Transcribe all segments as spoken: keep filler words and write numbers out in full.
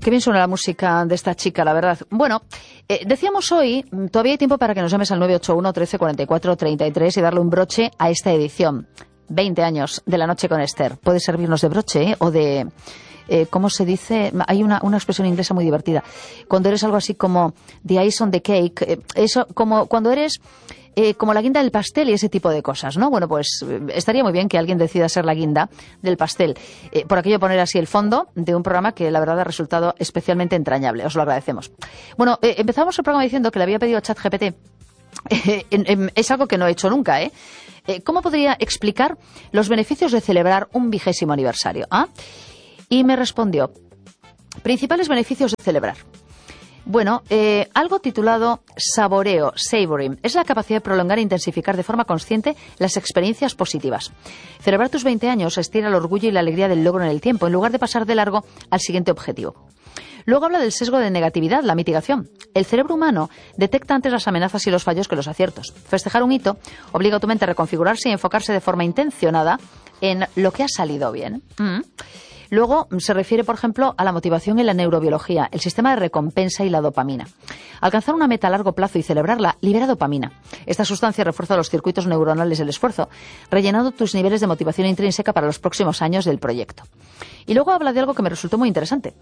Qué bien suena la música de esta chica, la verdad. Bueno, eh, decíamos hoy, todavía hay tiempo para que nos llames al nueve ocho uno, trece, cuarenta y cuatro, treinta y tres y darle un broche a esta edición. veinte años de La Noche con Esther. Puede servirnos de broche, ¿eh? O de... Eh, ¿Cómo se dice? Hay una, una expresión inglesa muy divertida. Cuando eres algo así como the ice on the cake, eh, eso, como cuando eres eh, como la guinda del pastel y ese tipo de cosas, ¿no? Bueno, pues eh, estaría muy bien que alguien decida ser la guinda del pastel. Eh, por aquello poner así el fondo de un programa que la verdad ha resultado especialmente entrañable. Os lo agradecemos. Bueno, eh, empezamos el programa diciendo que le había pedido a ChatGPT. Eh, eh, eh, es algo que no he hecho nunca, ¿eh? Eh, ¿Cómo podría explicar los beneficios de celebrar un vigésimo aniversario? ¿Ah? Y me respondió, principales beneficios de celebrar. Bueno, eh, algo titulado saboreo, savoring, es la capacidad de prolongar e intensificar de forma consciente las experiencias positivas. Celebrar tus veinte años estira el orgullo y la alegría del logro en el tiempo, en lugar de pasar de largo al siguiente objetivo. Luego habla del sesgo de negatividad, la mitigación. El cerebro humano detecta antes las amenazas y los fallos que los aciertos. Festejar un hito obliga a tu mente a reconfigurarse y enfocarse de forma intencionada en lo que ha salido bien. ¿Mm? Luego se refiere, por ejemplo, a la motivación y la neurobiología, el sistema de recompensa y la dopamina. Alcanzar una meta a largo plazo y celebrarla libera dopamina. Esta sustancia refuerza los circuitos neuronales del esfuerzo, rellenando tus niveles de motivación intrínseca para los próximos años del proyecto. Y luego habla de algo que me resultó muy interesante.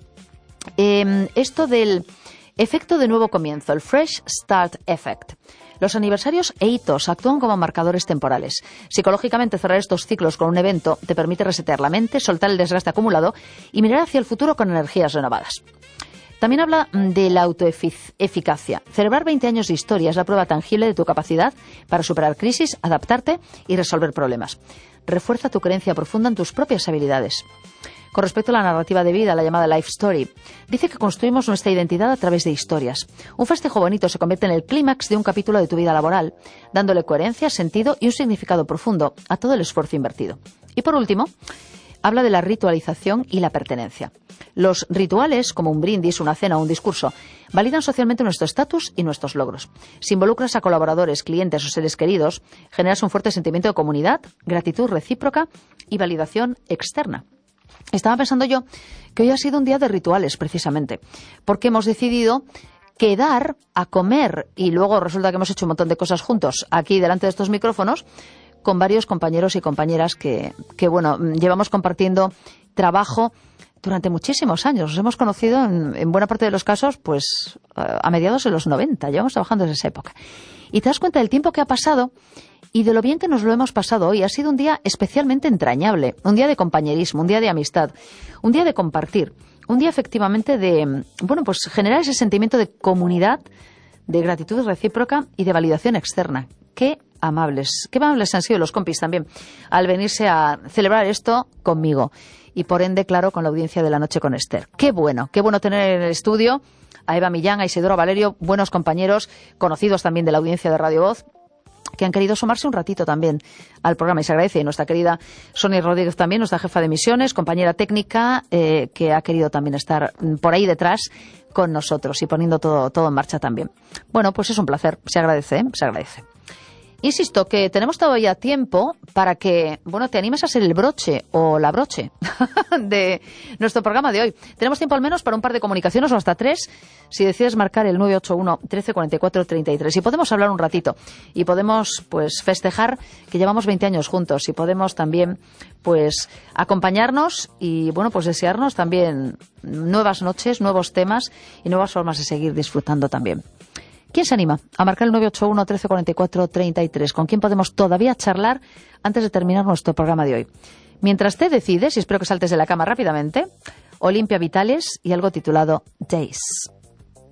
Eh, esto del efecto de nuevo comienzo, el Fresh Start Effect. Los aniversarios e hitos actúan como marcadores temporales. Psicológicamente, cerrar estos ciclos con un evento te permite resetear la mente, soltar el desgaste acumulado y mirar hacia el futuro con energías renovadas. También habla de la autoeficacia. Celebrar veinte años de historia es la prueba tangible de tu capacidad para superar crisis, adaptarte y resolver problemas. Refuerza tu creencia profunda en tus propias habilidades. Con respecto a la narrativa de vida, la llamada Life Story, dice que construimos nuestra identidad a través de historias. Un festejo bonito se convierte en el clímax de un capítulo de tu vida laboral, dándole coherencia, sentido y un significado profundo a todo el esfuerzo invertido. Y por último, habla de la ritualización y la pertenencia. Los rituales, como un brindis, una cena o un discurso, validan socialmente nuestro estatus y nuestros logros. Si involucras a colaboradores, clientes o seres queridos, generas un fuerte sentimiento de comunidad, gratitud recíproca y validación externa. Estaba pensando yo que hoy ha sido un día de rituales, precisamente, porque hemos decidido quedar a comer y luego resulta que hemos hecho un montón de cosas juntos aquí delante de estos micrófonos con varios compañeros y compañeras que, que bueno, llevamos compartiendo trabajo durante muchísimos años. Nos hemos conocido en, en buena parte de los casos pues a mediados de los noventa, llevamos trabajando desde esa época. Y te das cuenta del tiempo que ha pasado y de lo bien que nos lo hemos pasado hoy. Ha sido un día especialmente entrañable, un día de compañerismo, un día de amistad, un día de compartir, un día efectivamente de, bueno, pues generar ese sentimiento de comunidad, de gratitud recíproca y de validación externa. Qué amables, qué amables han sido los compis también al venirse a celebrar esto conmigo y por ende, claro, con la audiencia de La Noche con Esther. Qué bueno, qué bueno tener en el estudio a Eva Millán, a Isidoro Valerio, buenos compañeros, conocidos también de la audiencia de Radio Voz, que han querido sumarse un ratito también al programa y se agradece. Y nuestra querida Sonia Rodríguez también, nuestra jefa de emisiones, compañera técnica, eh, que ha querido también estar por ahí detrás con nosotros y poniendo todo, todo en marcha también. Bueno, pues es un placer, se agradece, ¿eh? Se agradece. Insisto que tenemos todavía tiempo para que, bueno, te animes a ser el broche o la broche de nuestro programa de hoy. Tenemos tiempo al menos para un par de comunicaciones o hasta tres, si decides marcar el nueve ocho uno, trece, cuarenta y cuatro, treinta y tres. Y podemos hablar un ratito y podemos, pues, festejar que llevamos veinte años juntos y podemos también, pues, acompañarnos y, bueno, pues desearnos también nuevas noches, nuevos temas y nuevas formas de seguir disfrutando también. ¿Quién se anima a marcar el nueve ocho uno, trece, cuarenta y cuatro, treinta y tres? ¿Con quién podemos todavía charlar antes de terminar nuestro programa de hoy? Mientras te decides, y espero que saltes de la cama rápidamente, Olimpia Vitales y algo titulado Days.